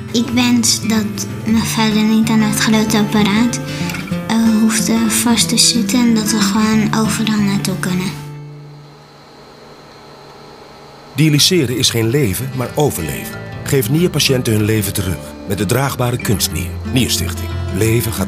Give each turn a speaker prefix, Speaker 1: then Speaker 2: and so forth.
Speaker 1: Ik wens dat mijn vader niet aan het grote apparaat hoeft vast te zitten en dat we gewoon overal naartoe kunnen.
Speaker 2: Dialyseren is geen leven, maar overleven. Geef nierpatiënten hun leven terug met de draagbare kunstnier. Nierstichting. Leven gaat